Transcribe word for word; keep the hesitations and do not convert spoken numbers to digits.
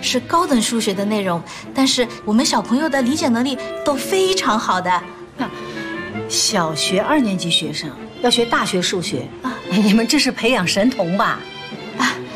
是高等数学的内容，但是我们小朋友的理解能力都非常好的。 啊，小学二年级学生要学大学数学啊，你们这是培养神童吧？ 啊，